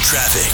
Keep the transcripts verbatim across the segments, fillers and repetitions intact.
traffic.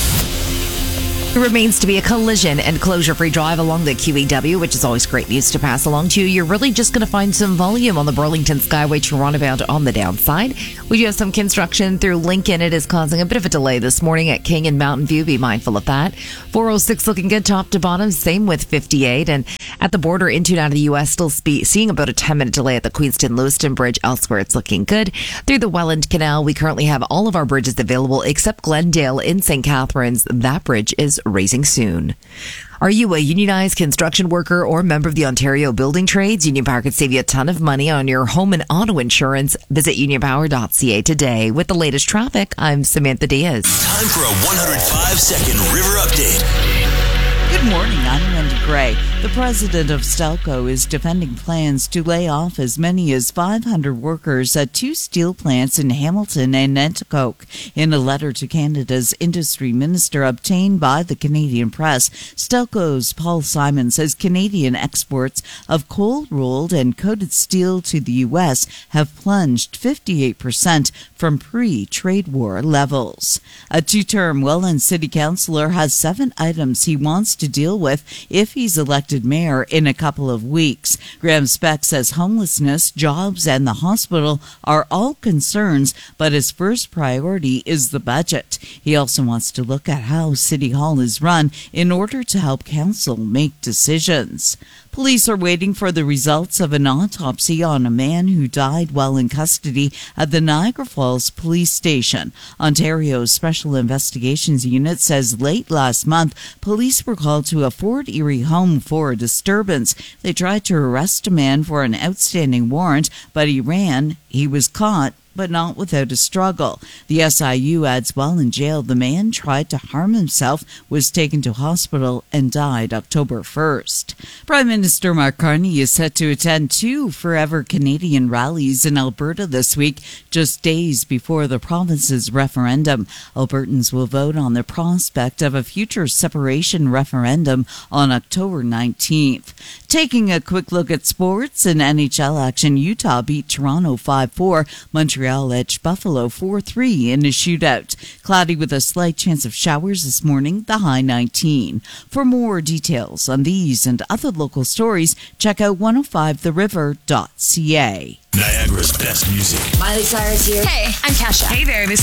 It remains to be a collision and closure-free drive along the Q E W, which is always great news to pass along to you. You're really just going to find some volume on the Burlington Skyway Toronto bound on the downside. We do have some construction through Lincoln. It is causing a bit of a delay this morning at King and Mountain View. Be mindful of that. four oh six looking good top to bottom. Same with fifty-eight. And at the border into and out of the U S, still spe- seeing about a ten-minute delay at the Queenston-Lewiston Bridge. Elsewhere, it's looking good. Through the Welland Canal, we currently have all of our bridges available except Glendale in Saint Catharines. That bridge is raising soon. Are you a unionized construction worker or member of the Ontario Building Trades? Union Power could save you a ton of money on your home and auto insurance. Visit union power dot c a today. With the latest traffic, I'm Samantha Diaz. Time for a one hundred five second River Update. Good morning, I'm Wendy Gray. The president of Stelco is defending plans to lay off as many as five hundred workers at two steel plants in Hamilton and Nanticoke. In a letter to Canada's industry minister obtained by the Canadian Press, Stelco's Paul Simon says Canadian exports of cold-rolled and coated steel to the U S have plunged fifty-eight percent from pre-trade war levels. A two-term Welland city councillor has seven items he wants to deal with if he's elected mayor in a couple of weeks. Graham Speck says homelessness, jobs, and the hospital are all concerns, but his first priority is the budget. He also wants to look at how City Hall is run in order to help council make decisions. Police are waiting for the results of an autopsy on a man who died while in custody at the Niagara Falls Police Station. Ontario's Special Investigations Unit says late last month, police were called to a Fort Erie home for a disturbance. They tried to arrest a man for an outstanding warrant, but he ran. He was caught, but not without a struggle. The S I U adds while in jail, the man tried to harm himself, was taken to hospital, and died October first. Prime Minister Mark Carney is set to attend two Forever Canadian rallies in Alberta this week, just days before the province's referendum. Albertans will vote on the prospect of a future separation referendum on October nineteenth. Taking a quick look at sports and N H L action, Utah beat Toronto five four. Montreal edged Buffalo four three in a shootout. Cloudy with a slight chance of showers this morning, the high nineteen. For more details on these and other local stories, check out one oh five the river dot c a. Niagara's best music. Miley Cyrus here. Hey, I'm Kesha. Hey there, this